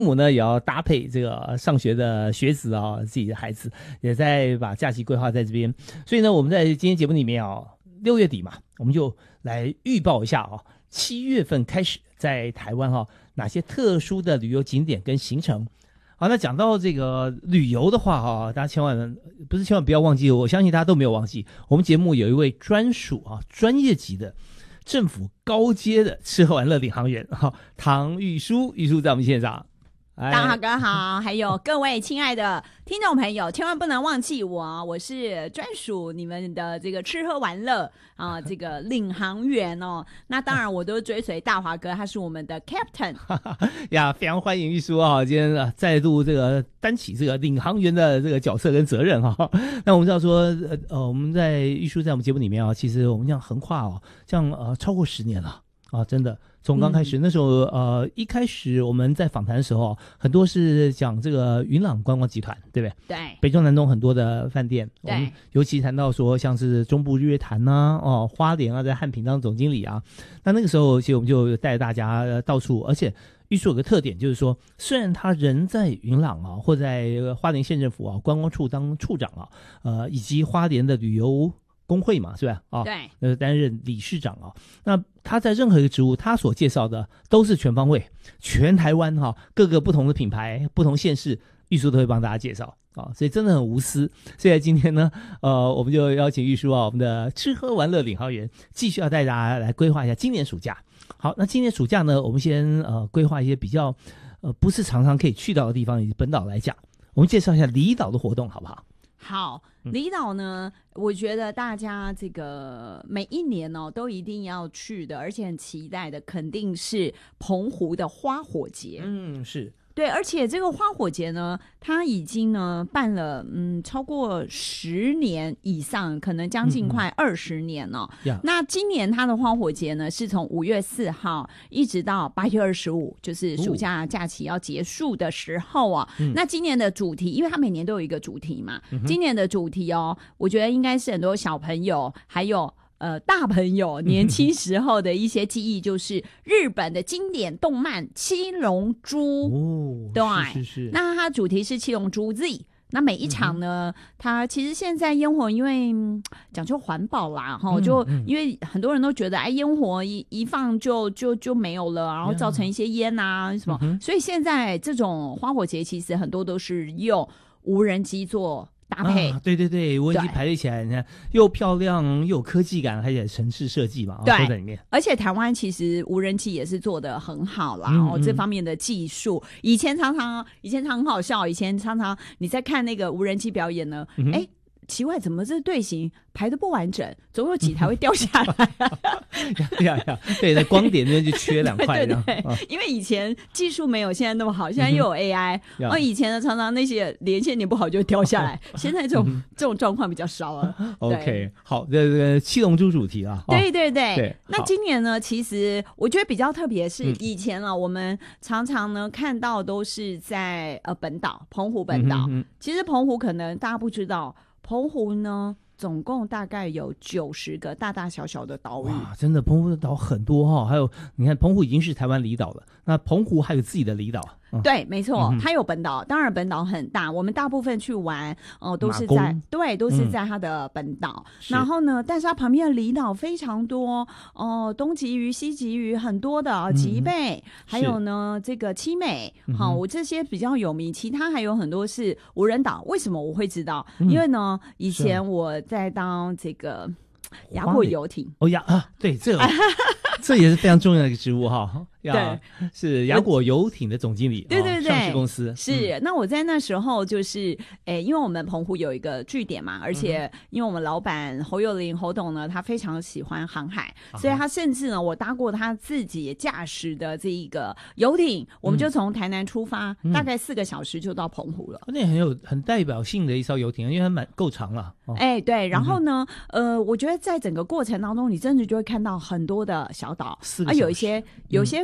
母呢也要搭配这个上学的学子啊，自己的孩子也在把假期规划在这边，所以呢，我们在今天节目里面啊，6月底嘛，我们就来预报一下啊，7月份开始在台湾哪些特殊的旅游景点跟行程。好，那讲到这个旅游的话大家千万不要忘记，我相信大家都没有忘记，我们节目有一位专属专业级的政府高阶的吃喝玩乐领航员唐玉书在我们现场。 大哥好，还有各位亲爱的听众朋友，千万不能忘记我是专属你们的这个吃喝玩乐这个领航员哦。那当然我都追随大华哥，他是我们的 Captain 呀，非常欢迎玉书今天再度这个担起这个领航员的这个角色跟责任那我们知道说我们在玉书在我们节目里面其实我们这样横跨这样超过10年了真的。从刚开始那时候一开始我们在访谈的时候很多是讲这个云朗观光集团，对不对？ 对， 北中南东很多的饭店， 对， 我们尤其谈到说像是中部日月潭花莲在汉品当总经理那个时候其实我们就带大家到处，而且玉书有个特点就是说，虽然他人在云朗或在花莲县政府观光处当处长以及花莲的旅游工会嘛，是吧？ 对， 担任理事长那他在任何一个职务，他所介绍的都是全方位，全台湾各个不同的品牌、不同县市，玉书都会帮大家介绍所以真的很无私。所以今天呢，我们就邀请玉书我们的吃喝玩乐领航员，继续要带大家来规划一下今年暑假。好，那今年暑假呢，我们先规划一些比较不是常常可以去到的地方，以本岛来讲，我们介绍一下离岛的活动，好不好？ 好，离岛呢，我觉得大家这个每一年都一定要去的，而且很期待的，肯定是澎湖的花火节。 是。 对，而且这个花火节呢，它已经呢办了超过10年以上，可能将近快20年了。那今年它的花火节呢，是从5月4号一直到8月25，就是暑假假期要结束的时候那今年的主题，因为它每年都有一个主题嘛，今年的主题我觉得应该是很多小朋友还有大朋友年轻时候的一些记忆，就是日本的经典动漫《七龙珠》对， 是。 那它主题是七龙珠 Z。那每一场呢，它其实现在烟火因为讲究环保啦就因为很多人都觉得烟火一放就没有了，然后造成一些烟什么所以现在这种花火节其实很多都是用无人机做搭配对，无人机排列起来，你看又漂亮又有科技感，而且城市设计嘛， 对， 都在里面。 而且台湾其实无人机也是做得很好啦这方面的技术，以前常很好笑，以前常常你在看那个无人机表演呢，奇怪，怎么这队形排得不完整，总有几台会掉下来对，在光点那边就缺2块对，因为以前技术没有现在那么好，现在又有 AI 以前呢常常那些连线点不好就会掉下来现在这种状况比较少了 OK， 好，这个七龙珠主题对。那今年呢，其实我觉得比较特别是以前我们常常呢看到都是在本岛澎湖本岛其实澎湖可能大家不知道，澎湖呢总共大概有90个大大小小的岛屿。 哇，真的澎湖的岛很多还有你看澎湖已经是台湾离岛了，那澎湖还有自己的离岛对，没错，它有本岛，当然本岛很大，我们大部分去玩都是在它的本岛然后呢，但是它旁边的离岛非常多东极屿、西极屿很多的吉贝还有呢这个七美我这些比较有名，其他还有很多是无人岛。为什么我会知道？因为呢以前我在当这个雅果游艇对，这也是非常重要的一个职务对， 是雅果游艇的总经理， 对上市公司是那我在那时候就是因为我们澎湖有一个据点嘛，而且因为我们老板侯友林侯董呢，他非常喜欢航海所以他甚至呢我搭过他自己驾驶的这一个游艇我们就从台南出发大概4个小时就到澎湖了那很代表性的一艘游艇，因为它够长了对，然后呢我觉得在整个过程当中你真的就会看到很多小岛有一些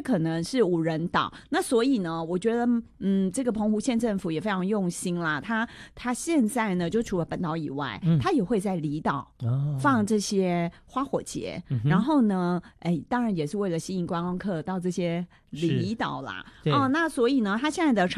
可能是无人岛。那所以呢，我觉得这个澎湖县政府也非常用心啦，他现在呢就除了本岛以外，他也会在离岛放这些花火节，然后呢当然也是为了吸引观光客到这些离岛啦。那所以呢他现在的